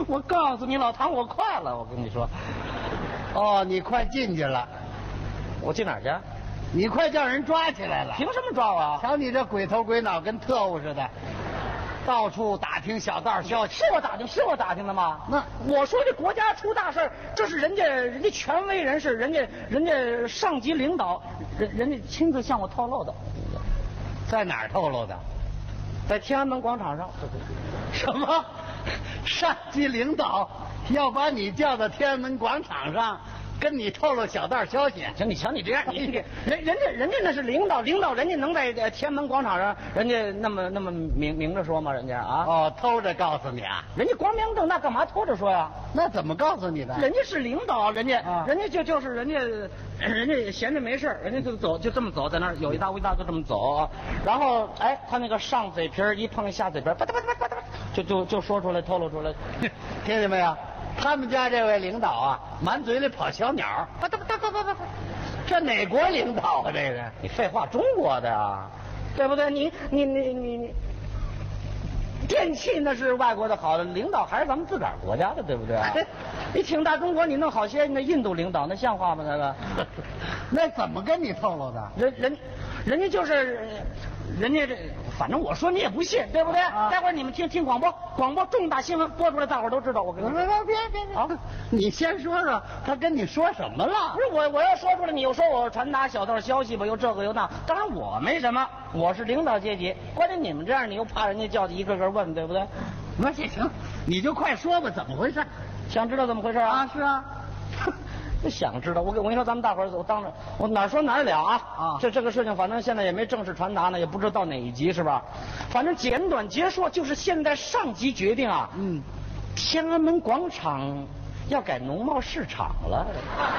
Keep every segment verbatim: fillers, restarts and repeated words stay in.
我告诉你，老唐，我快了，我跟你说。 哦，你快进去了。 我进哪儿去？ 你快叫人抓起来了。 凭什么抓我啊？ 瞧你这鬼头鬼脑，跟特务似的，到处打听小道消息。 是我打听，是我打听的吗？ 那我说这国家出大事，这是人家人家权威人士，人家人家上级领导，人人家亲自向我透露的。 在哪儿透露的？ 在天安门广场上。 什么？上级领导要把你叫到天安门广场上，跟你透露小道消息？ 行，你瞧你这样，你你人人家人家那是领导，领导人家能在天安门广场上，人家那么那么明明着说吗？人家啊？ 哦，偷着告诉你啊？ 人家光明正大，干嘛偷着说呀？ 那怎么告诉你的？ 人家是领导，人家、 啊、 人家就就是人家人家闲着没事，人家就走，就这么走，在那儿有一搭无一搭就这么走，然后哎，他那个上嘴皮一碰下嘴皮，吧嗒吧嗒吧嗒吧嗒，就就就说出来，透露出来， 听见没有？他们家这位领导啊，满嘴里跑小鸟，吧嗒吧嗒吧嗒吧嗒，这哪国领导啊？这个？ 你废话，中国的呀，对不对？你你你你你。电器那是外国的好的，领导还是咱们自个儿国家的，对不对？你挺大中国，你弄好些那印度领导，那像话吗？那个， 那怎么跟你透露的？ 人人，人家就是，人家这，反正我说你也不信，对不对？啊、待会儿你们听听广播，广播重大新闻播出来，大伙儿都知道。我跟你说， 别别别啊！你先说说他跟你说什么了？ 不是我，我要说出来，你又说我传达小道消息吧，又这个又那。当然我没什么，我是领导阶级。关键你们这样，你又怕人家叫你一个个问，对不对？ 那行行，你就快说吧，怎么回事？ 想知道怎么回事啊？ 啊，是啊。 就想知道，我跟我跟你说，咱们大伙儿我当着我哪说哪了啊啊！这这个事情，反正现在也没正式传达呢，也不知道到哪一级是吧？反正简短结说，就是现在上级决定啊，嗯，天安门广场要改农贸市场了。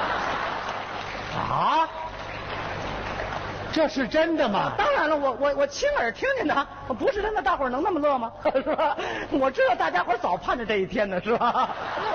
啊？ 这是真的吗？ 当然了，我我我亲耳听见的，不是真的，大伙儿能那么乐吗？是吧？我知道大家伙儿早盼着这一天呢，是吧？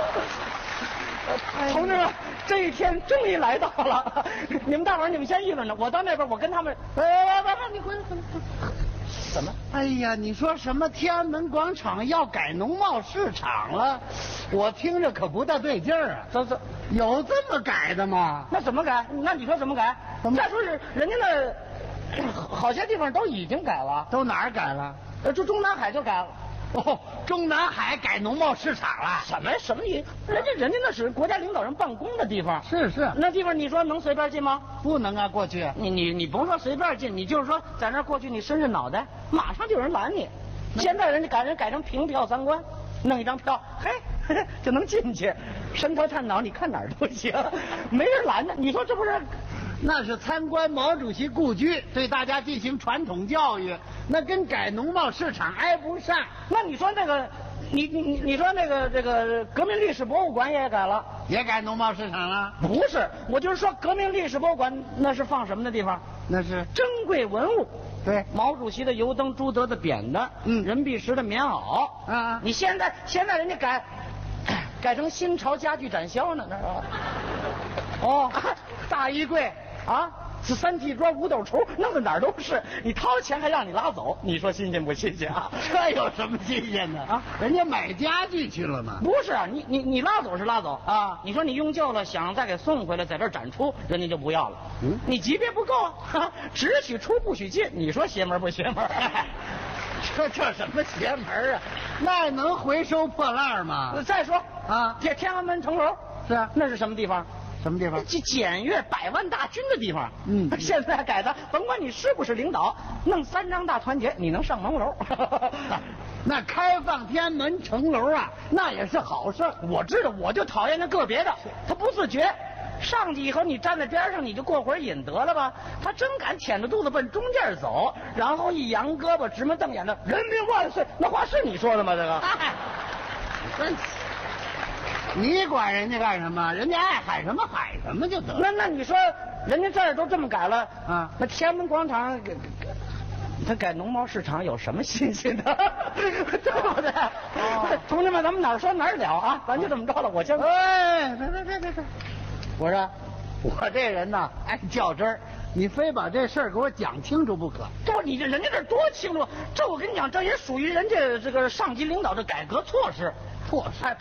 同志们，这一天终于来到了！你们大伙儿，你们先议论着，我到那边，我跟他们。哎哎哎，你回来，回来，怎么？ 哎呀，你说什么天安门广场要改农贸市场了？我听着可不大对劲儿啊！ 这这有这么改的吗？ 那怎么改？那你说怎么改？再说是人家那好些地方都已经改了， 都哪儿改了？ 呃，就中南海就改了。 哦，中南海改农贸市场了？ 什么什么你？人家人家那是国家领导人办公的地方。 是是， 那地方你说能随便进吗？ 不能啊，过去。 你你你甭说随便进，你就是说在那儿过去，你伸伸脑袋，马上就有人拦你。现在人家改人改成凭票参观，弄一张票，嘿，嘿嘿就能进去，伸头探脑，你看哪儿都行，没人拦着。你说这不是？ 那是参观毛主席故居，对大家进行传统教育，那跟改农贸市场挨不上。 那你说那个，你你你你说那个这个革命历史博物馆也改了， 也改农贸市场了？ 不是，我就是说革命历史博物馆那是放什么的地方？ 那是珍贵文物。 对， 毛主席的油灯、朱德的扁担，嗯，任弼时的棉袄， 啊， 你现在现在人家改改成新潮家具展销呢，那是吧？哦，大衣柜啊，是三屉桌、五斗橱，弄得哪儿都是。你掏钱还让你拉走，你说新鲜不新鲜啊？ 这有什么新鲜的啊？人家买家具去了吗？ 不是啊，你你你拉走是拉走啊，你说你用旧了，想再给送回来，在这儿展出，人家就不要了。嗯，你级别不够啊，只许出不许进，你说邪门不邪门？ 这这什么邪门啊？那能回收破烂吗？ 再说啊， 天天安门城楼是啊， 那是什么地方？ 什么地方？ 去检阅百万大军的地方。 嗯， 现在改的，甭管你是不是领导，弄三张大团结，你能上门楼。 那开放天安门城楼啊，那也是好事。 我知道，我就讨厌那个别的，他不自觉。上去以后，你站在边上，你就过会儿瘾得了吧？他真敢舔着肚子奔中间走，然后一扬胳膊，直目瞪眼的“人民万岁”，那话是你说的吗？这个， 哎，真。你管人家干什么？人家爱喊什么喊什么就得了。 那那你说，人家这儿都这么改了啊， 那天安门广场给他改农贸市场有什么新鲜的？对不对？哦，同志们，咱们哪儿说哪儿了啊？咱就这么着了。我先， 哎，别别别别别！我说，我这人呐爱较真儿，你非把这事儿给我讲清楚不可。 这你这人家这多清楚，这我跟你讲，这也属于人家这个上级领导的改革措施。 措施， 哎，